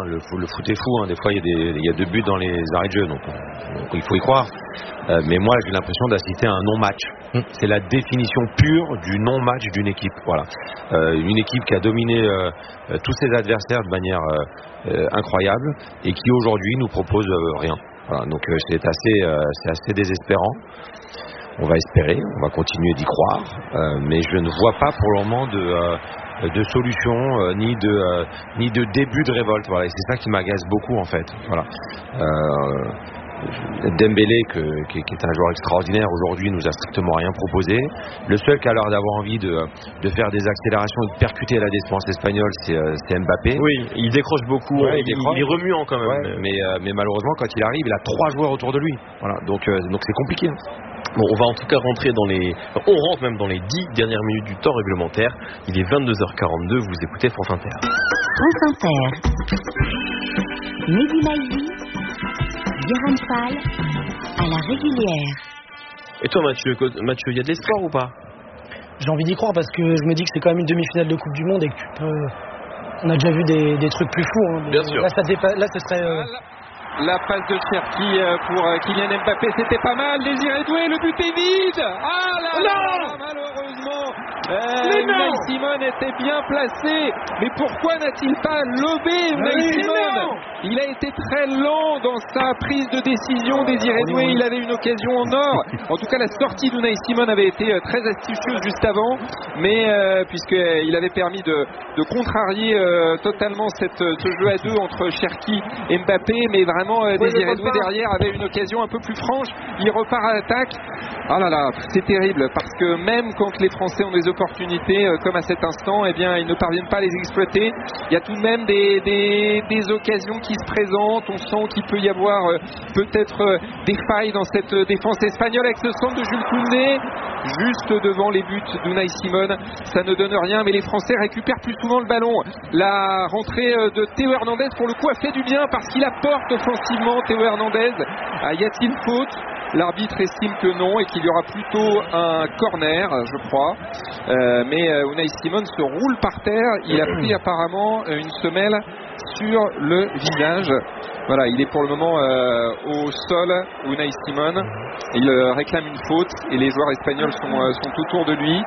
le foot est fou, hein. Des fois il y a 2 buts dans les arrêts de jeu, donc il faut y croire. Mais moi j'ai l'impression d'assister à un non-match. C'est la définition pure du non-match d'une équipe. Voilà, une équipe qui a dominé tous ses adversaires de manière incroyable et qui aujourd'hui nous propose rien. Voilà, donc c'est assez désespérant. On va espérer, on va continuer d'y croire, mais je ne vois pas pour le moment de solution ni de début de révolte. Voilà, et c'est ça qui m'agace beaucoup en fait. Voilà. Dembélé qui est un joueur extraordinaire aujourd'hui nous a strictement rien proposé. Le seul qui a l'air d'avoir envie de faire des accélérations et de percuter à la défense espagnole, c'est Mbappé. Oui, il décroche beaucoup, il est remuant quand même. Ouais, mais malheureusement quand il arrive, il a 3 joueurs autour de lui. Voilà, donc c'est compliqué. Bon, on va en tout cas rentrer on rentre même dans les 10 dernières minutes du temps réglementaire. Il est 22h42, vous écoutez France Inter. France Inter. Mehdi Maizi, Guérin Fall, à la régulière. Et toi Mathieu, il y a de l'espoir ou pas? J'ai envie d'y croire parce que je me dis que c'est quand même une demi-finale de Coupe du Monde et que on a déjà vu des trucs plus fous. Hein. Bien sûr. Là, ce serait... La passe de Cherki pour Kylian Mbappé, c'était pas mal. Désiré Doué, le but est vide. Ah là là, malheureusement, Unai Simon était bien placé. Mais pourquoi n'a-t-il pas lobé Unai Simon? Il a été très lent dans sa prise de décision. Désiré Doué, il avait une occasion en or. En tout cas, la sortie d'Unai Simon avait été très astucieuse juste avant, mais puisqu'il avait permis de contrarier totalement ce jeu à 2 entre Cherki et Mbappé, mais vraiment Désiré Doué derrière avait une occasion un peu plus franche. Il repart à l'attaque. Ah là là, c'est terrible parce que même quand les Français ont des opportunités comme à cet instant, eh bien ils ne parviennent pas à les exploiter. Il y a tout de même des occasions qui se présentent. On sent qu'il peut y avoir peut-être des failles dans cette défense espagnole avec ce centre de Jules Koundé juste devant les buts d'Unai Simon. Ça ne donne rien, mais les Français récupèrent plus souvent le ballon. La rentrée de Théo Hernandez pour le coup a fait du bien parce qu'il apporte offensivement. Théo Hernandez, y a-t-il faute? L'arbitre estime que non et qu'il y aura plutôt un corner, je crois. Mais Unai Simon se roule par terre. Il a pris apparemment une semelle sur le visage. Voilà, il est pour le moment au sol, Unai Simon. Il réclame une faute et les joueurs espagnols sont autour de lui.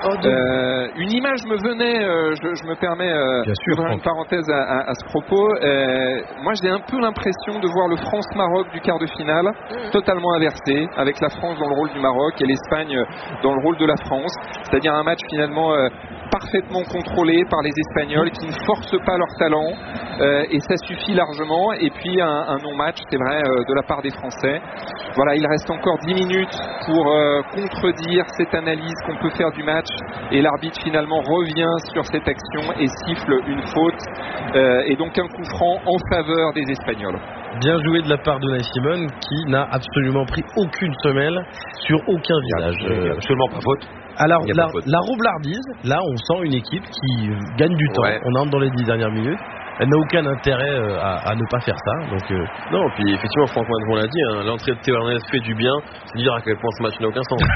Une image me venait, je me permets d'ouvrir une parenthèse à ce propos. Moi, j'ai un peu l'impression de voir le France-Maroc du quart de finale totalement inversé, avec la France dans le rôle du Maroc et l'Espagne dans le rôle de la France. C'est-à-dire un match finalement parfaitement contrôlé par les Espagnols qui ne forcent pas leur talent et ça suffit largement. Et puis un non-match, c'est vrai, de la part des Français. Voilà, il reste encore 10 minutes pour contredire cette analyse qu'on peut faire du match et l'arbitre finalement revient sur cette action et siffle une faute et donc un coup franc en faveur des Espagnols. Bien joué de la part d'Unai Simon qui n'a absolument pris aucune semelle sur aucun visage. Absolument pas faute. Alors la roublardise, là on sent une équipe qui gagne du temps. On entre dans les 10 dernières minutes. Elle n'a aucun intérêt à ne pas faire ça. Donc, non, puis effectivement, Franck Madron l'a dit, hein, l'entrée de Théo Hernandez fait du bien. C'est dire à quel point ce match n'a aucun sens.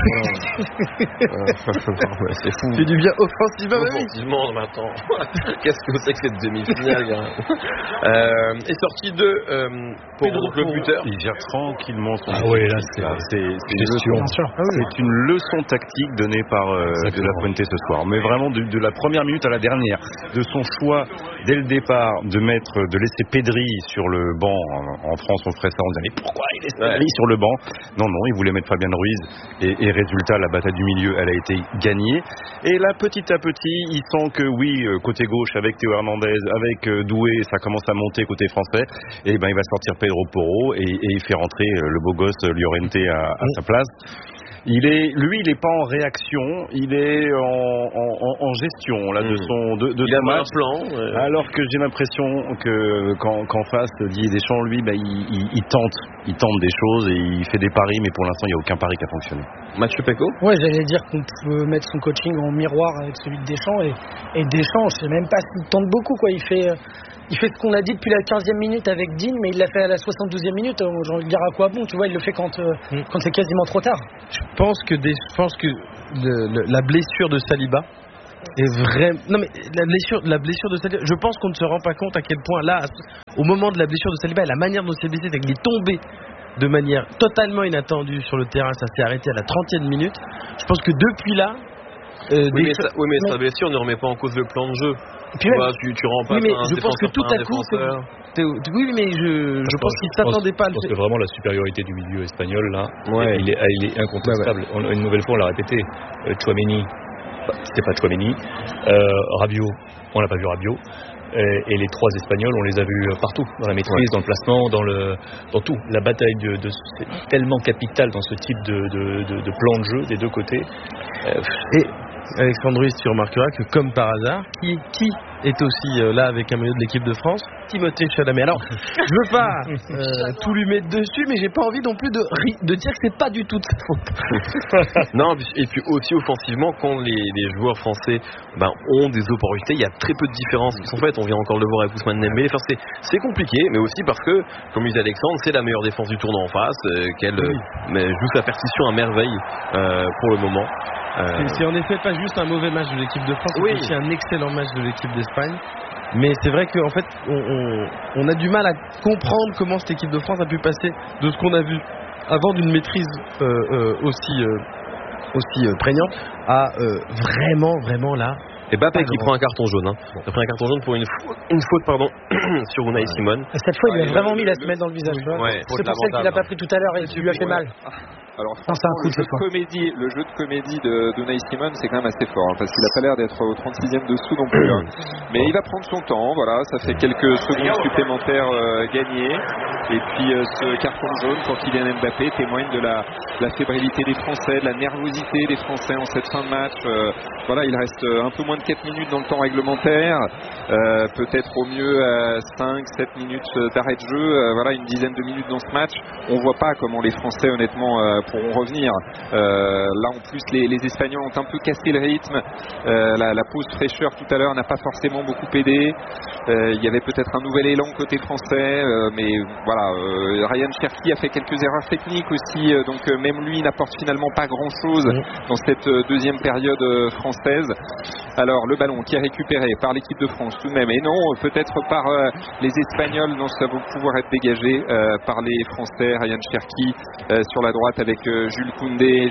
C'est fou. Fait du bien offensivement. Offensivement, mais attends. Qu'est-ce que c'est que cette demi-finale, est sorti de Pedro, le buteur. Il gère tranquillement son là, c'est une leçon tactique donnée par De La Fuente ce soir. Mais vraiment de la première minute à la dernière, de son choix dès le départ de laisser Pedri sur le banc. En France on ferait ça, on dirait mais pourquoi il laisse Pedri sur le banc? Non, il voulait mettre Fabien Ruiz et résultat, la bataille du milieu elle a été gagnée et là petit à petit il sent que côté gauche avec Théo Hernandez, avec Doué, ça commence à monter côté français et ben il va sortir Pedro Porro et il fait rentrer le beau gosse Llorente à sa place. Il est pas en réaction, il est en gestion là de son match. Un plan, alors que j'ai l'impression que qu'en face Didier Deschamps lui il tente des choses et il fait des paris, mais pour l'instant il n'y a aucun pari qui a fonctionné. Mathieu Pecco. Ouais, j'allais dire qu'on peut mettre son coaching en miroir avec celui de Deschamps et Deschamps, je sais même pas s'il tente beaucoup quoi. Il fait ce qu'on a dit depuis la 15e minute avec Dean, mais il l'a fait à la 72e minute. J'ai envie de dire à quoi bon, tu vois, il le fait quand c'est quasiment trop tard. Je pense que la blessure de Saliba est vraiment. Non mais la blessure de Saliba, je pense qu'on ne se rend pas compte à quel point là, au moment de la blessure de Saliba, la manière dont c'est blessé, c'est qu'il est tombé de manière totalement inattendue sur le terrain, ça s'est arrêté à la 30e minute. Je pense que depuis là. Mais sa blessure ne remet pas en cause le plan de jeu. Tu rends pas. Oui, mais je pense que tout à coup. Oui, mais je pense qu'il ne s'attendait pas à le faire. Je pense que vraiment la supériorité du milieu espagnol là, il est incontestable. Une nouvelle fois, on l'a répété. Tchouaméni, c'était pas Tchouaméni. Rabiot, on n'a pas vu Rabiot. Et les trois Espagnols, on les a vus partout, dans la maîtrise, dans le placement, dans tout. La bataille c'est tellement capitale dans ce type de plan de jeu des deux côtés. Et Alexandre Ruiz, tu remarqueras que comme par hasard, qui est aussi là avec un maillot de l'équipe de France, Timothée Chalamet. Alors, je veux pas tout lui mettre dessus, mais j'ai pas envie non plus de dire que c'est pas du tout de sa faute. Non, et puis aussi offensivement, quand les joueurs français ont des opportunités, il y a très peu de différences qui sont faites. On vient encore de le voir avec Ousmane Dembélé. Enfin, c'est compliqué, mais aussi parce que, comme disait Alexandre, c'est la meilleure défense du tournoi en face, qu'elle joue sa partition à merveille pour le moment. C'est en effet pas juste un mauvais match de l'équipe de France, c'est aussi un excellent match de l'équipe d'Espagne. Mais c'est vrai qu'en fait, on a du mal à comprendre comment cette équipe de France a pu passer de ce qu'on a vu avant d'une maîtrise aussi prégnante à vraiment là. Et Mbappé qui prend un carton jaune. Il a pris un carton jaune pour une faute sur Unai Simon. Cette fois, il a vraiment mis la semelle dans le visage. C'est pour celle qu'il n'a pas pris tout à l'heure et qui lui a fait mal. Alors le jeu de comédie de Unai Simon, c'est quand même assez fort parce qu'il n'a pas l'air d'être au 36e dessous non plus. Mais il va prendre son temps, voilà, ça fait quelques secondes supplémentaires gagnées. Et puis ce carton jaune pour Kylian Mbappé témoigne de la fébrilité des Français, de la nervosité des Français en cette fin de match. Voilà, il reste un peu moins de 4 minutes dans le temps réglementaire, peut-être au mieux 5-7 minutes d'arrêt de jeu, voilà, une dizaine de minutes dans ce match. On voit pas comment les Français honnêtement pourront revenir. Là en plus les Espagnols ont un peu cassé le rythme, la pause fraîcheur tout à l'heure n'a pas forcément beaucoup aidé. Il y avait peut-être un nouvel élan côté français, mais voilà, Ryan Cherki a fait quelques erreurs techniques aussi, donc même lui n'apporte finalement pas grand chose dans cette deuxième période française. Alors le ballon qui est récupéré par l'équipe de France tout de même, et non, peut-être par les Espagnols, non, ça va pouvoir être dégagé par les Français. Ryan Cherki sur la droite avec Jules Koundé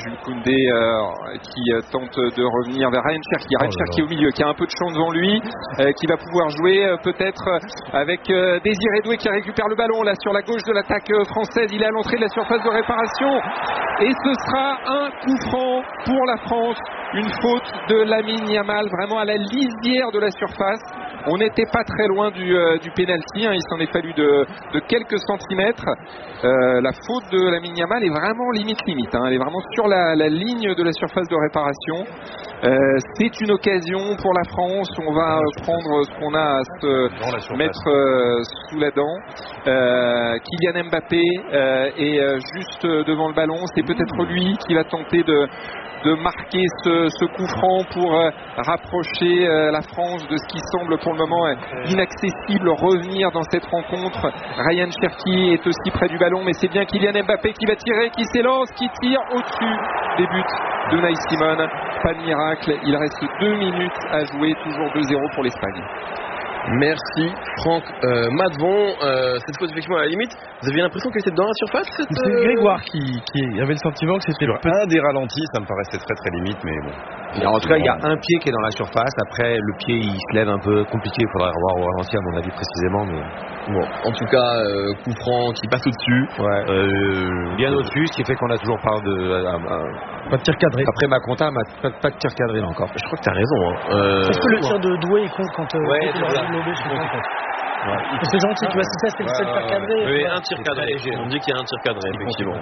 qui tente de revenir vers Ryan Cherki au milieu, qui a un peu de champ devant lui, qui va pouvoir jouer peut-être avec Désiré Doué qui récupère le ballon là sur la gauche de l'attaque française. Il est à l'entrée de la surface de réparation et ce sera un coup franc pour la France, une faute de Lamine Yamal vraiment à la lisière de la surface. On n'était pas très loin du pénalty, il s'en est fallu de quelques centimètres. La faute de Lamine Yamal est vraiment limite, elle est vraiment sur la ligne de la surface de réparation. C'est une occasion pour la France, on va prendre ce qu'on a à se mettre sous la dent. Kylian Mbappé est juste devant le ballon, c'est peut-être lui qui va tenter de marquer ce coup franc pour rapprocher la France de ce qui semble pour le moment inaccessible, revenir dans cette rencontre. Ryan Cherki est aussi près du ballon, mais c'est bien Kylian Mbappé qui va tirer, qui s'élance, qui tire au-dessus des buts de Unai Simon. Pas de miracle, il reste 2 minutes à jouer, toujours 2-0 pour l'Espagne. Merci Franck. Matvon, cette fois effectivement à la limite, vous aviez l'impression que c'était dans la surface C'est Grégoire qui avait le sentiment que c'était un des ralentis, ça me paraissait très très limite, mais bon. En tout cas, il y a un pied qui est dans la surface. Après, le pied, il se lève un peu compliqué. Il faudrait revoir au ralenti, à mon avis, précisément. Mais bon, en tout cas, coup franc qui passe au-dessus. Bien au-dessus, ce qui fait qu'on a toujours pas de tir cadré. Après ma compta, pas de tir cadré là encore. Je crois que tu as raison. Est-ce que le tir de Doué compte quand il a levé chez toi? C'est gentil, tu vois, si ça c'est le seul tir cadré. Oui, un tir cadré. On dit qu'il y a un tir cadré, effectivement.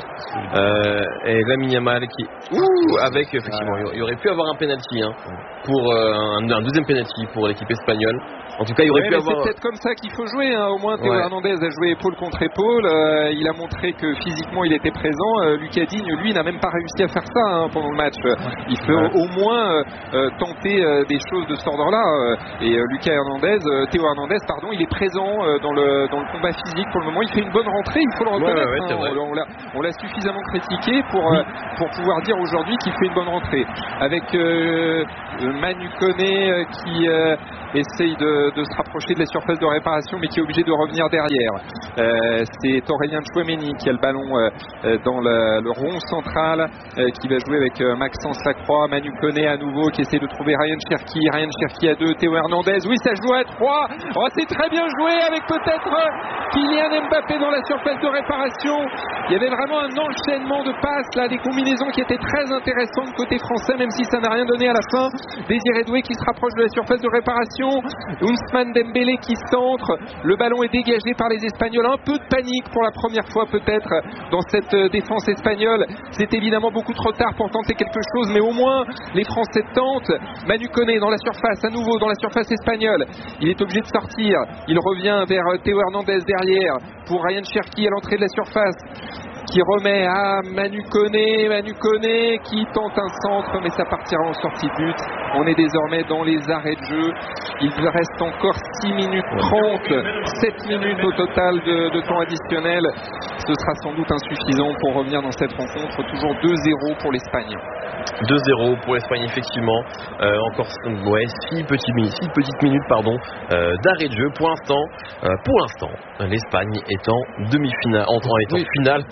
Et Lamine Yamal qui. Avec, effectivement, il y aurait pu avoir un penalty, pour un deuxième penalty pour l'équipe espagnole. En tout cas, il aurait pu avoir. C'est peut-être comme ça qu'il faut jouer. Au moins, Théo Hernandez a joué épaule contre épaule. Il a montré que physiquement il était présent. Lucas Digne, lui, n'a même pas réussi à faire ça pendant le match. Il faut au moins tenter des choses de cet ordre-là. Et Théo Hernandez, il est présent présent dans le combat physique pour le moment. Il fait une bonne rentrée, il faut le reconnaître. On l'a suffisamment critiqué pour pouvoir dire aujourd'hui qu'il fait une bonne rentrée. Avec Manu Koné qui essaye de se rapprocher de la surface de réparation, mais qui est obligé de revenir derrière. C'est Aurélien Tchouaméni qui a le ballon dans le rond central, qui va jouer avec Maxence Lacroix. Manu Koné à nouveau qui essaie de trouver Ryan Cherki à 2, Théo Hernandez. Oui, ça joue à 3. Oh, c'est très bien joué avec peut-être Kylian Mbappé dans la surface de réparation. Il y avait vraiment un enchaînement de passes là, des combinaisons qui étaient très intéressantes côté français, même si ça n'a rien donné à la fin. Désiré Doué qui se rapproche de la surface de réparation. Ousmane Dembélé qui centre. Le ballon est dégagé par les Espagnols. Un peu de panique pour la première fois peut-être dans cette défense espagnole. C'est évidemment beaucoup trop tard pour tenter quelque chose, mais au moins les Français tentent. Manu Koné dans la surface, à nouveau dans la surface espagnole. Il est obligé de sortir. Il revient vers Théo Hernandez derrière pour Ryan Cherki à l'entrée de la surface, qui remet à Manu Koné qui tente un centre, mais ça partira en sortie de but. On est désormais dans les arrêts de jeu. Il reste encore 6 minutes 30, 7 minutes au total de temps additionnel. Ce sera sans doute insuffisant pour revenir dans cette rencontre. Toujours 2-0 pour l'Espagne. 2-0 pour l'Espagne, effectivement. Encore 6 petites minutes d'arrêt de jeu. Pour l'instant, l'Espagne est en demi-finale, finale.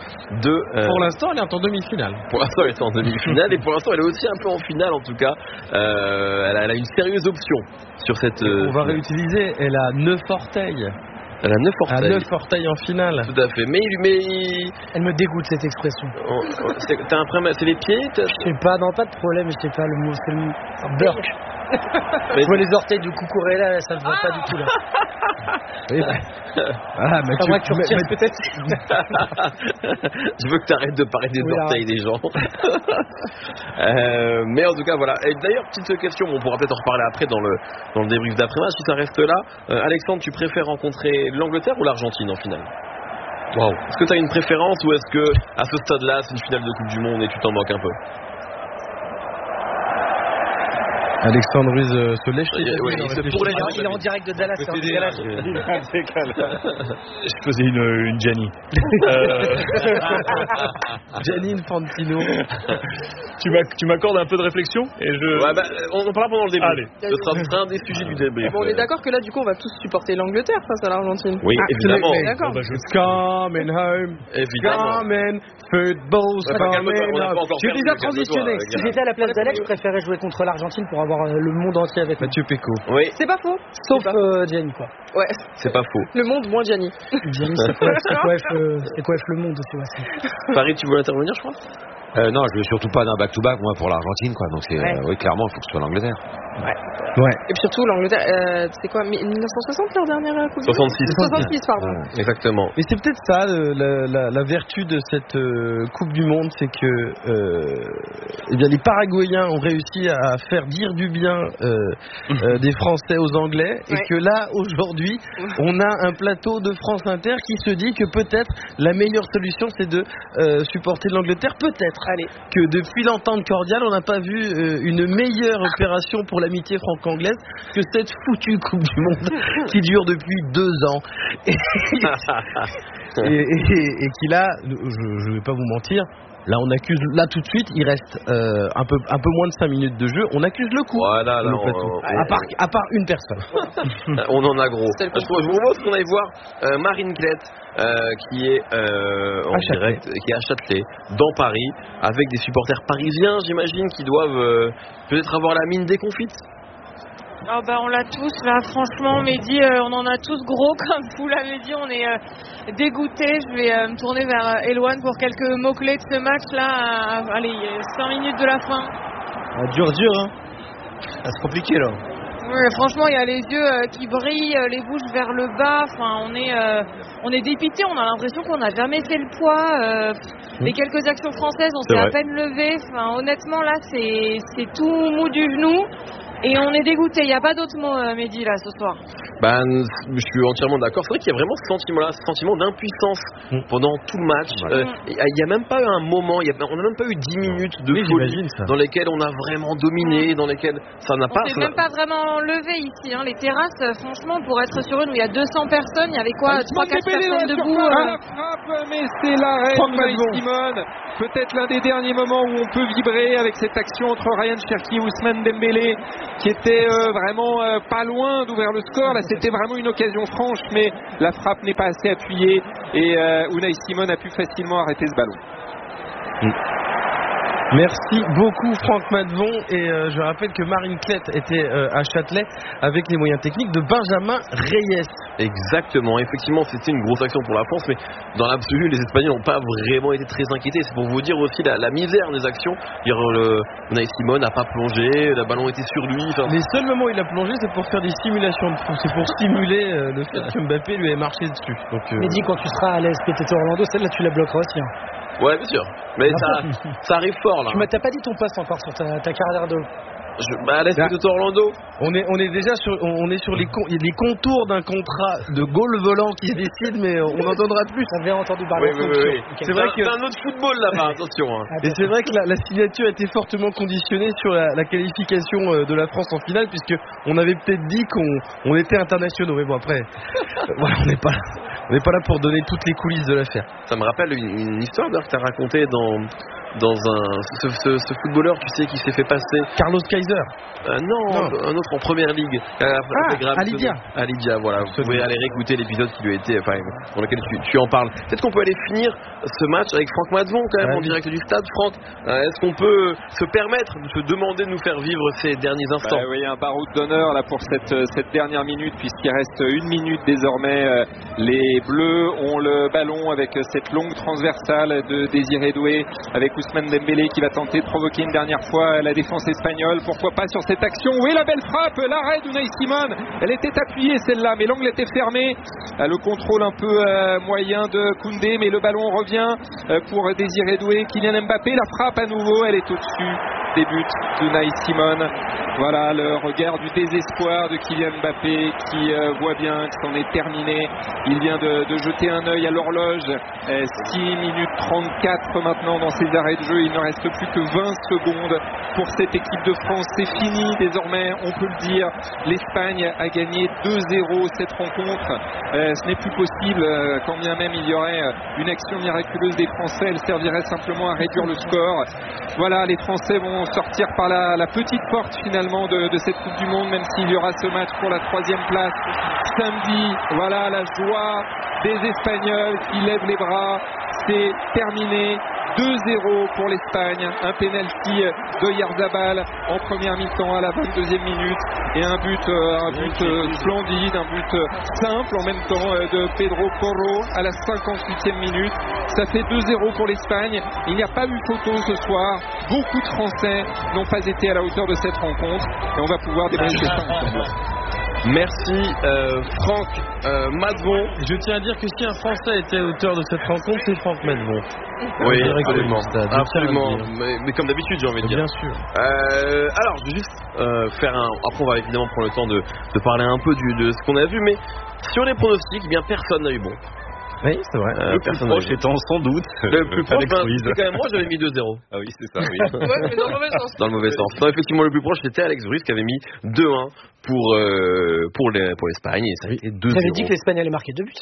Pour l'instant, elle est en demi-finale. Pour l'instant, elle est en demi-finale, et pour l'instant, elle est aussi un peu en finale, en tout cas. Elle a une sérieuse option sur cette. On va réutiliser. Elle a 9 orteils. Elle a 9 orteils. À 9 orteils en finale. Tout à fait. Mais... Elle me dégoûte cette expression. T'as un problème, c'est les pieds? Je sais pas, non, pas de problème, je sais pas le mot, c'est le burk. Je vois les orteils de Cucurella, là, ça ne va pas du tout là. Mais tu retires peut-être. Je veux que tu arrêtes de parler des orteils des gens. Mais en tout cas, voilà. Et d'ailleurs, petite question, on pourra peut-être en reparler après dans le débrief d'après-match, si ça reste là. Alexandre, tu préfères rencontrer l'Angleterre ou l'Argentine en finale? Wow. Est-ce que tu as une préférence, ou est-ce que à ce stade-là, c'est une finale de Coupe du Monde et tu t'en moques un peu? Alexandre Ruiz se lèche. Il est en direct de Dallas. C'est un décalage. Je faisais une Gianni. Gianni Infantino. Tu m'accordes un peu de réflexion et on en parlera pendant le débrief. Allez. Ce sera un des sujets du débrief. Bon, on est d'accord que là, du coup, on va tous supporter l'Angleterre face à l'Argentine. Oui, évidemment. D'accord. It's coming home. Évidemment. Coming. Football's coming home. J'ai déjà transitionné. Si j'étais à la place d'Alex, je préférais jouer contre l'Argentine pour avoir le monde entier avec Mathieu Péco. Oui. C'est pas faux. Sauf Gianni, quoi. Ouais. C'est pas faux. Le monde moins Gianni. Gianni, c'est quoi le monde aussi. Paris, tu veux intervenir, je crois? Non, je veux surtout pas d'un back-to-back, moi, pour l'Argentine, quoi. Donc, oui, clairement, il faut que ce soit l'Angleterre. Ouais. Et puis surtout, l'Angleterre, c'est quoi, 1960 leur dernière Coupe du Monde 66, pardon. Ouais. Exactement. Et c'est peut-être ça, la vertu de cette Coupe du Monde, c'est que les Paraguayens ont réussi à faire dire du bien des Français aux Anglais, et que là, aujourd'hui, on a un plateau de France Inter qui se dit que peut-être la meilleure solution, c'est de supporter l'Angleterre. Peut-être que depuis l'entente cordiale, on n'a pas vu une meilleure opération pour l'amitié franco-anglaise que cette foutue Coupe du Monde qui dure depuis 2 ans. Et qui là, je vais pas vous mentir, là on accuse, là tout de suite, il reste un peu moins de 5 minutes de jeu, on accuse le coup. Voilà, là, à part une personne. On en a gros. Je vous propose qu'on aille voir Marine Klett, qui est en direct, qui est à Châtelet, dans Paris, avec des supporters parisiens, j'imagine, qui doivent peut-être avoir la mine déconfite. Oh on l'a tous là, franchement, Mehdi, on en a tous gros, comme vous l'avez dit, on est dégoûtés. Je vais me tourner vers Eloane pour quelques mots-clés de ce match là. Allez, 5 minutes de la fin. Dur, hein. C'est compliqué là. Oui, franchement, il y a les yeux qui brillent, les bouches vers le bas. Enfin, on est dépité. On a l'impression qu'on n'a jamais fait le poids. Les quelques actions françaises, on s'est à peine levé. Enfin, honnêtement, là, c'est tout mou du genou. Et on est dégoûté. Il n'y a pas d'autre mot, Mehdi, là, ce soir. Je suis entièrement d'accord. C'est vrai qu'il y a vraiment ce sentiment-là, ce sentiment d'impuissance pendant tout le match. Il n'y a même pas eu un moment, on n'a même pas eu 10 minutes de folie dans lesquelles on a vraiment dominé, dans lesquelles ça n'a pas... On s'est même pas vraiment levé ici. Les terrasses, franchement, pour être sur une où il y a 200 personnes, il y avait quoi, 3-4 personnes debout. La frappe, mais c'est l'arrêt de Unai Simon. Peut-être l'un des derniers moments où on peut vibrer avec cette action entre Ryan Cherki et Ousmane Dembélé, qui était vraiment pas loin d'ouvrir le score. Là, c'était vraiment une occasion franche, mais la frappe n'est pas assez appuyée et Unai Simon a pu facilement arrêter ce ballon. Merci beaucoup Franck Madvon, et je rappelle que Marine Klett était à Châtelet avec les moyens techniques de Benjamin Reyes. Exactement, effectivement c'était une grosse action pour la France, mais dans l'absolu les Espagnols n'ont pas vraiment été très inquiétés. C'est pour vous dire aussi la misère des actions. Unai Simon n'a pas plongé, le ballon était sur lui. Les seuls moments où il a plongé, c'est pour faire des simulations de fou, c'est pour stimuler le fait que Mbappé lui ait marché dessus. Mais dis, quand tu seras à l'SPTT Orlando, celle-là tu la bloqueras aussi. Ouais, bien sûr. Mais ça arrive fort là. Tu m'as pas dit ton passe encore sur ta carrière de... À l'Est de Orlando. On est déjà sur les contours d'un contrat de goal volant qui se décide, mais on n'entendra plus. On vient entendu parler. Oui. Okay. C'est vrai que c'est un autre football là-bas, attention. Et c'est vrai que la signature a été fortement conditionnée sur la qualification de la France en finale, puisque on avait peut-être dit qu'on était internationaux. Mais bon, après, voilà, on n'est pas là pour donner toutes les coulisses de l'affaire. Ça me rappelle une histoire que tu as racontée dans ce footballeur, tu sais, qui s'est fait passer. Carlos Kaiser. Non, un autre en première ligue. Alidia, voilà. Vous pouvez aller réécouter l'épisode qui lui a été, dans lequel tu en parles. Peut-être qu'on peut aller finir ce match avec Franck Madvon quand même en direct du stade. Franck, est-ce qu'on peut se permettre de se demander de nous faire vivre ces derniers instants? Oui, un baroud d'honneur là pour cette dernière minute, puisqu'il reste 1 minute désormais. Les Bleus ont le ballon avec cette longue transversale de Désiré Doué, avec Ousmane Dembélé qui va tenter de provoquer une dernière fois la défense espagnole. Pourquoi pas sur cette action? Oui, la belle frappe, l'arrêt d'Unai Simon. Elle était appuyée celle-là, mais l'angle était fermé. Le contrôle un peu moyen de Koundé, mais le ballon revient pour Désiré Doué. Kylian Mbappé, la frappe à nouveau, elle est au-dessus des buts d'Unai Simon. Voilà le regard du désespoir de Kylian Mbappé qui voit bien que c'en est terminé. Il vient de jeter un œil à l'horloge. 6 minutes 34 maintenant dans ces arrêts de jeu. Il ne reste plus que 20 secondes pour cette équipe de France. C'est fini désormais, on peut le dire. L'Espagne a gagné 2-0 cette rencontre. Ce n'est plus possible, quand bien même il y aurait une action miraculeuse des Français. Elle servirait simplement à réduire le score. Voilà, les Français vont sortir par la petite porte finalement de cette Coupe du Monde, même s'il y aura ce match pour la 3e place samedi. Voilà la joie des Espagnols qui lèvent les bras. C'est terminé. 2-0 pour l'Espagne, un penalty d'Oyarzabal en première mi-temps à la 22e minute et un but splendide, un but simple en même temps de Pedro Porro à la 58e minute. Ça fait 2-0 pour l'Espagne. Il n'y a pas eu photo ce soir. Beaucoup de Français n'ont pas été à la hauteur de cette rencontre et on va pouvoir débriefer ça ensemble. Merci Franck Madvon. Je tiens à dire que si un Français était à hauteur de cette rencontre, c'est Franck Madvon. Oui, absolument. Mais comme d'habitude, j'ai envie de dire. Bien sûr. Alors, je vais juste faire un... Après, on va évidemment prendre le temps de parler un peu de ce qu'on a vu, mais sur les pronostics, bien personne n'a eu bon. Oui, c'est vrai. Le plus proche étant sans doute le plus proche, c'est quand même moi, j'avais mis 2-0. Ah oui, c'est ça, oui. Ouais, mais dans le mauvais sens. Dans le mauvais sens. Non, effectivement, le plus proche, c'était Alex Ruiz qui avait mis 2-1 pour l'Espagne, et ça a été 2-0. Vous avez dit que l'Espagne allait marquer 2 buts.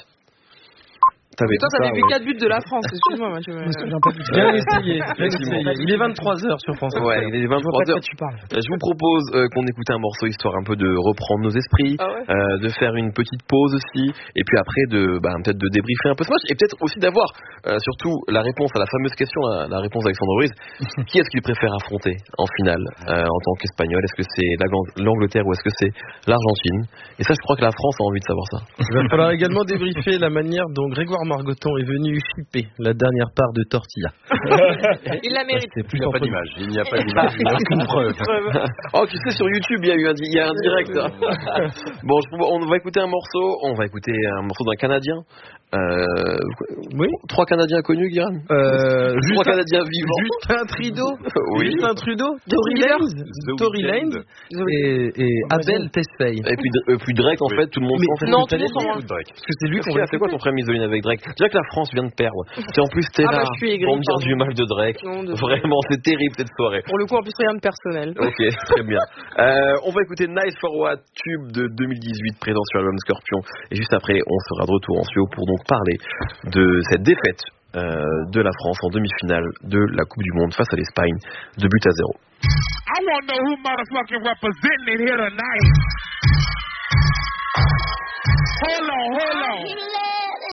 Mais toi, t'avais vu 4 buts de la France, excuse-moi. Bien essayé. Il est 23h sur France. Ouais, il est 23h. Je vous propose qu'on écoute un morceau histoire un peu de reprendre nos esprits, de faire une petite pause aussi, et puis après peut-être de débriefer un peu ce match, et peut-être aussi d'avoir surtout la réponse à la fameuse question, la réponse d'Alexandre Ruiz. Qui est-ce qu'il préfère affronter en finale en tant qu'Espagnol? Est-ce que c'est l'Angleterre ou est-ce que c'est l'Argentine? Et ça, je crois que la France a envie de savoir ça. Il va falloir également débriefer la manière dont Grégoire Margoton est venu chipper la dernière part de tortilla. Il la mérite. Il n'y a pas d'image. Il n'y a pas d'image. Il n'y a aucune preuve. Oh, tu sais, sur YouTube, il y a un direct. Bon, on va écouter un morceau. On va écouter un morceau d'un Canadien. Oui. 3 Canadiens connus, Guérin. 3 Canadiens vivants. Justin Trudeau. Oui. Justin Trudeau. Tory Lanez et Abel Tesfaye. Et puis Drake, en fait, tout le monde s'en fout. Non, tout le monde s'en fout. Parce que c'est lui qu'on a fait quoi ton frère Misoline avec Drake? Déjà que la France vient de perdre. Et en plus, t'es là pour me dire du mal de Drake. Vraiment, c'est terrible cette soirée. Pour le coup, en plus, rien de personnel. Ok, très bien. On va écouter Nice for What, tube de 2018 présent sur l'album Scorpion. Et juste après, on sera de retour en studio pour donc parler de cette défaite de la France en demi-finale de la Coupe du Monde face à l'Espagne, 2-0. I want to know who motherfucking representing it here tonight. Hold on.